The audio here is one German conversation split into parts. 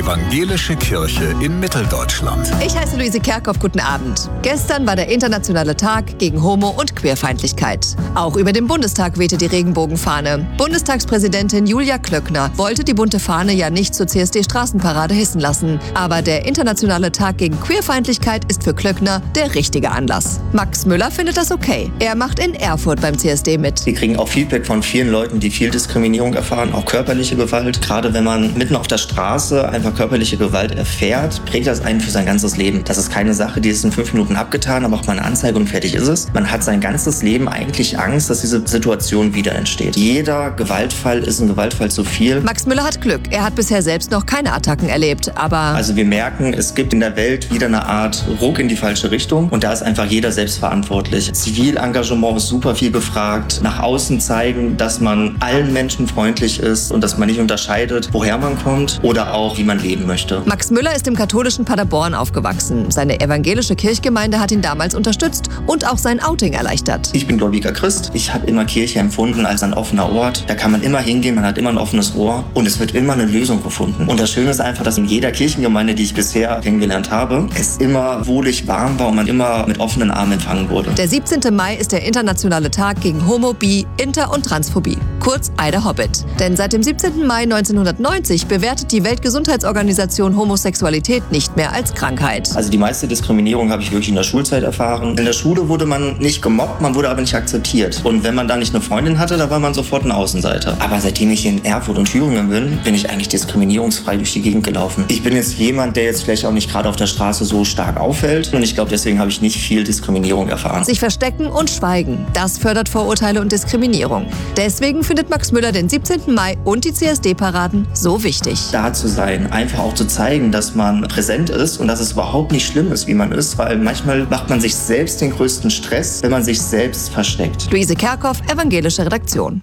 Evangelische Kirche in Mitteldeutschland. Ich heiße Luise Kerkhoff, guten Abend. Gestern war der internationale Tag gegen Homo- und Queerfeindlichkeit. Auch über dem Bundestag wehte die Regenbogenfahne. Bundestagspräsidentin Julia Klöckner wollte die bunte Fahne ja nicht zur CSD-Straßenparade hissen lassen. Aber der internationale Tag gegen Queerfeindlichkeit ist für Klöckner der richtige Anlass. Max Müller findet das okay. Er macht in Erfurt beim CSD mit. Wir kriegen auch Feedback von vielen Leuten, die viel Diskriminierung erfahren, auch körperliche Gewalt. Gerade wenn man mitten auf der Straße einfach körperliche Gewalt erfährt, prägt das einen für sein ganzes Leben. Das ist keine Sache, die ist in 5 Minuten abgetan, aber auch mal eine Anzeige und fertig ist es. Man hat sein ganzes Leben eigentlich Angst, dass diese Situation wieder entsteht. Jeder Gewaltfall ist ein Gewaltfall zu viel. Max Müller hat Glück. Er hat bisher selbst noch keine Attacken erlebt, aber... Also wir merken, es gibt in der Welt wieder eine Art Ruck in die falsche Richtung und da ist einfach jeder selbst verantwortlich. Zivilengagement ist super viel gefragt. Nach außen zeigen, dass man allen Menschen freundlich ist und dass man nicht unterscheidet, woher man kommt oder auch, wie man leben möchte. Max Müller ist im katholischen Paderborn aufgewachsen. Seine evangelische Kirchgemeinde hat ihn damals unterstützt und auch sein Outing erleichtert. Ich bin gläubiger Christ. Ich habe immer Kirche empfunden als ein offener Ort. Da kann man immer hingehen, man hat immer ein offenes Ohr und es wird immer eine Lösung gefunden. Und das Schöne ist einfach, dass in jeder Kirchengemeinde, die ich bisher kennengelernt habe, es immer wohlig warm war und man immer mit offenen Armen empfangen wurde. Der 17. Mai ist der internationale Tag gegen Homo, Bi, Inter- und Transphobie, kurz Eide Hobbit. Denn seit dem 17. Mai 1990 bewertet die Weltgesundheitsorganisation Homosexualität nicht mehr als Krankheit. Also die meiste Diskriminierung habe ich wirklich in der Schulzeit erfahren. In der Schule wurde man nicht gemobbt, man wurde aber nicht akzeptiert. Und wenn man da nicht eine Freundin hatte, da war man sofort ein Außenseiter. Aber seitdem ich in Erfurt und Thüringen bin, bin ich eigentlich diskriminierungsfrei durch die Gegend gelaufen. Ich bin jetzt jemand, der jetzt vielleicht auch nicht gerade auf der Straße so stark auffällt. Und ich glaube, deswegen habe ich nicht viel Diskriminierung erfahren. Sich verstecken und schweigen, das fördert Vorurteile und Diskriminierung. Deswegen findet Max Müller den 17. Mai und die CSD-Paraden so wichtig. Da zu sein, einfach auch zu zeigen, dass man präsent ist und dass es überhaupt nicht schlimm ist, wie man ist, weil manchmal macht man sich selbst den größten Stress, wenn man sich selbst versteckt. Luise Kerkhoff, Evangelische Redaktion.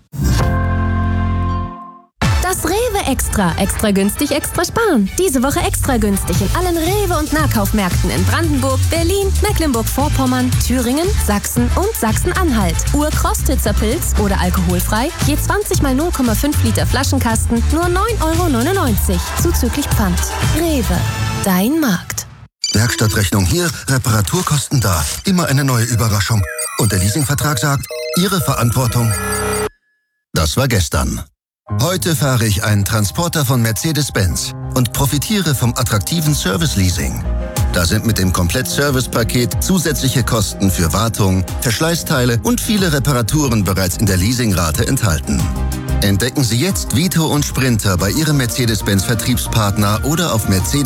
Das Rewe Extra. Extra günstig, extra sparen. Diese Woche extra günstig in allen Rewe- und Nahkaufmärkten in Brandenburg, Berlin, Mecklenburg-Vorpommern, Thüringen, Sachsen und Sachsen-Anhalt. Ur-Krostitzer Pilz oder alkoholfrei, je 20 mal 0,5 Liter Flaschenkasten, nur 9,99 € zuzüglich Pfand. Rewe, dein Markt. Werkstattrechnung hier, Reparaturkosten da. Immer eine neue Überraschung. Und der Leasingvertrag sagt, Ihre Verantwortung. Das war gestern. Heute fahre ich einen Transporter von Mercedes-Benz und profitiere vom attraktiven Service-Leasing. Da sind mit dem Komplett-Service-Paket zusätzliche Kosten für Wartung, Verschleißteile und viele Reparaturen bereits in der Leasingrate enthalten. Entdecken Sie jetzt Vito und Sprinter bei Ihrem Mercedes-Benz-Vertriebspartner oder auf Mercedes